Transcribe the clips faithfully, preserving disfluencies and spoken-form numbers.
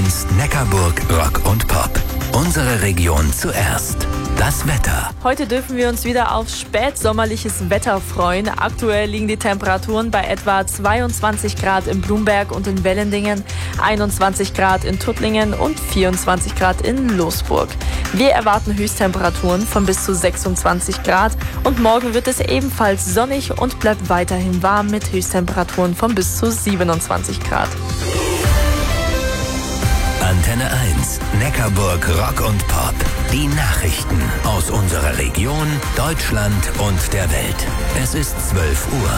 eins Neckarburg Rock und Pop. Unsere Region zuerst. Das Wetter. Heute dürfen wir uns wieder auf spätsommerliches Wetter freuen. Aktuell liegen die Temperaturen bei etwa zweiundzwanzig Grad in Blumberg und in Wellendingen, einundzwanzig Grad in Tuttlingen und vierundzwanzig Grad in Losburg. Wir erwarten Höchsttemperaturen von bis zu sechsundzwanzig Grad und morgen wird es ebenfalls sonnig und bleibt weiterhin warm mit Höchsttemperaturen von bis zu siebenundzwanzig Grad. Antenne eins, Neckarburg Rock und Pop. Die Nachrichten aus unserer Region, Deutschland und der Welt. Es ist zwölf Uhr.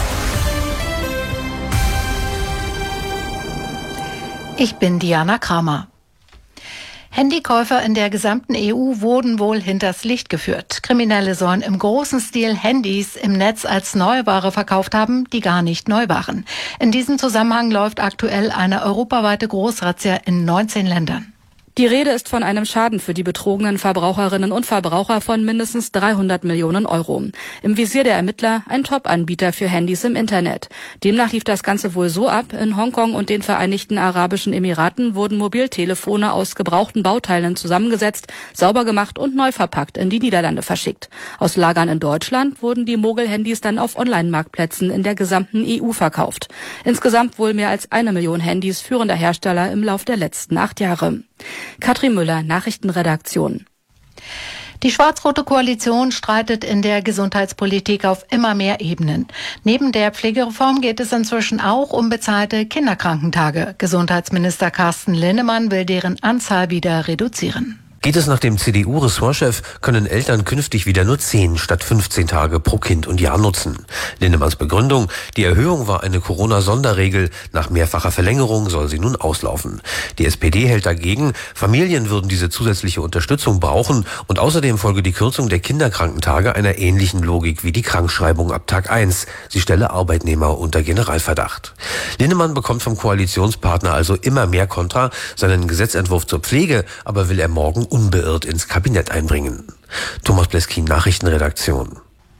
Ich bin Diana Kramer. Handykäufer in der gesamten E U wurden wohl hinters Licht geführt. Kriminelle sollen im großen Stil Handys im Netz als Neuware verkauft haben, die gar nicht neu waren. In diesem Zusammenhang läuft aktuell eine europaweite Großrazzia in neunzehn Ländern. Die Rede ist von einem Schaden für die betrogenen Verbraucherinnen und Verbraucher von mindestens dreihundert Millionen Euro. Im Visier der Ermittler ein Top-Anbieter für Handys im Internet. Demnach lief das Ganze wohl so ab: In Hongkong und den Vereinigten Arabischen Emiraten wurden Mobiltelefone aus gebrauchten Bauteilen zusammengesetzt, sauber gemacht und neu verpackt in die Niederlande verschickt. Aus Lagern in Deutschland wurden die Mogel-Handys dann auf Online-Marktplätzen in der gesamten E U verkauft. Insgesamt wohl mehr als eine Million Handys führender Hersteller im Lauf der letzten acht Jahre. Katrin Müller, Nachrichtenredaktion. Die schwarz-rote Koalition streitet in der Gesundheitspolitik auf immer mehr Ebenen. Neben der Pflegereform geht es inzwischen auch um bezahlte Kinderkrankentage. Gesundheitsminister Carsten Linnemann will deren Anzahl wieder reduzieren. Geht es nach dem C D U-Ressortchef, können Eltern künftig wieder nur zehn statt fünfzehn Tage pro Kind und Jahr nutzen. Linnemanns Begründung: Die Erhöhung war eine Corona-Sonderregel. Nach mehrfacher Verlängerung soll sie nun auslaufen. Die S P D hält dagegen, Familien würden diese zusätzliche Unterstützung brauchen und außerdem folge die Kürzung der Kinderkrankentage einer ähnlichen Logik wie die Krankschreibung ab Tag eins. Sie stelle Arbeitnehmer unter Generalverdacht. Linnemann bekommt vom Koalitionspartner also immer mehr Kontra. Seinen Gesetzentwurf zur Pflege aber will er morgen unbeirrt ins Kabinett einbringen. Thomas Bleskin, Nachrichtenredaktion.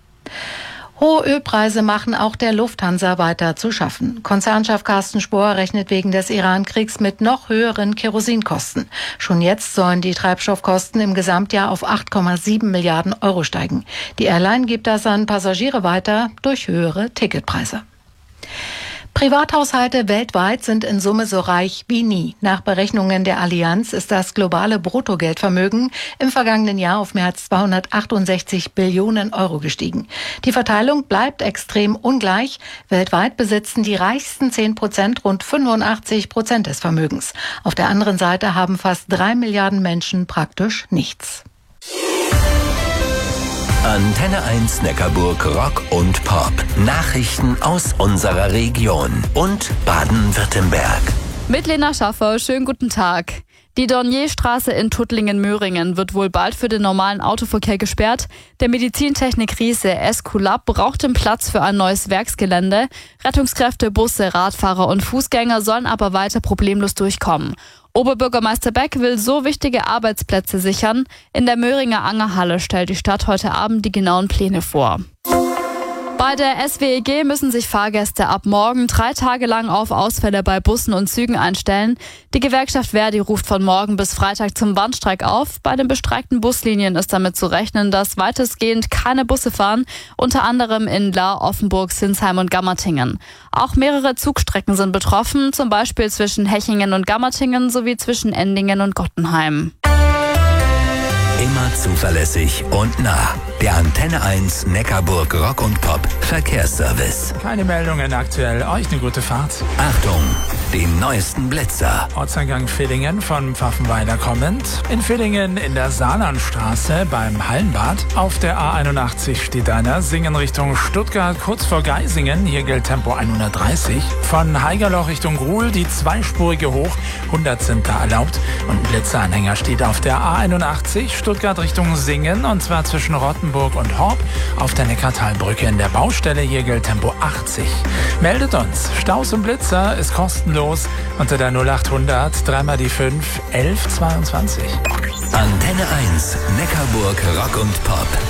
Hohe Ölpreise machen auch der Lufthansa weiter zu schaffen. Konzernchef Carsten Spohr rechnet wegen des Iran-Kriegs mit noch höheren Kerosinkosten. Schon jetzt sollen die Treibstoffkosten im Gesamtjahr auf acht Komma sieben Milliarden Euro steigen. Die Airline gibt das an Passagiere weiter durch höhere Ticketpreise. Privathaushalte weltweit sind in Summe so reich wie nie. Nach Berechnungen der Allianz ist das globale Bruttogeldvermögen im vergangenen Jahr auf mehr als zweihundertachtundsechzig Billionen Euro gestiegen. Die Verteilung bleibt extrem ungleich. Weltweit besitzen die reichsten zehn Prozent rund fünfundachtzig Prozent des Vermögens. Auf der anderen Seite haben fast drei Milliarden Menschen praktisch nichts. Antenne eins Neckarburg Rock und Pop. Nachrichten aus unserer Region und Baden-Württemberg. Mit Lena Schaffer, schönen guten Tag. Die Dornierstraße in Tuttlingen-Möhringen wird wohl bald für den normalen Autoverkehr gesperrt. Der Medizintechnik Riese Esculap braucht den Platz für ein neues Werksgelände. Rettungskräfte, Busse, Radfahrer und Fußgänger sollen aber weiter problemlos durchkommen. Oberbürgermeister Beck will so wichtige Arbeitsplätze sichern. In der Möhringer Angerhalle stellt die Stadt heute Abend die genauen Pläne vor. Bei der S W E G müssen sich Fahrgäste ab morgen drei Tage lang auf Ausfälle bei Bussen und Zügen einstellen. Die Gewerkschaft Verdi ruft von morgen bis Freitag zum Warnstreik auf. Bei den bestreikten Buslinien ist damit zu rechnen, dass weitestgehend keine Busse fahren, unter anderem in Lahr, Offenburg, Sinsheim und Gammertingen. Auch mehrere Zugstrecken sind betroffen, zum Beispiel zwischen Hechingen und Gammertingen sowie zwischen Endingen und Gottenheim. Immer zuverlässig und nah. Der Antenne eins Neckarburg Rock und Pop Verkehrsservice. Keine Meldungen aktuell. Euch eine gute Fahrt. Achtung, die neuesten Blitzer. Ortseingang Villingen von Pfaffenweiler kommend. In Villingen in der Saarlandstraße beim Hallenbad. Auf der A einundachtzig steht einer. Singen Richtung Stuttgart kurz vor Geisingen. Hier gilt Tempo hundertdreißig. Von Haigerloch Richtung Ruhl die zweispurige hoch. hundert sind da erlaubt. Und ein Blitzeranhänger steht auf der A einundachtzig Stuttgart Richtung Singen. Und zwar zwischen Rottenburg und Horb auf der Neckartalbrücke in der Baustelle. Hier gilt Tempo achtzig. Meldet uns. Staus und Blitzer ist kostenlos unter der null achthundert drei mal die fünf elf zweiundzwanzig. Antenne eins Neckarburg Rock und Pop.